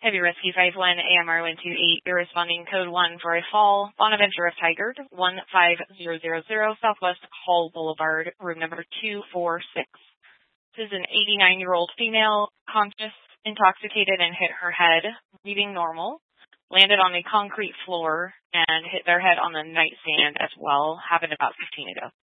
Heavy Rescue 51 AMR 128, you're responding code 1 for a fall. Bonaventure of Tigard, 15000 Southwest Hall Boulevard, room number 246. This is an 89-year-old female, conscious, intoxicated, and hit her head, breathing normal. Landed on a concrete floor and hit their head on the nightstand as well. Happened about 15 ago.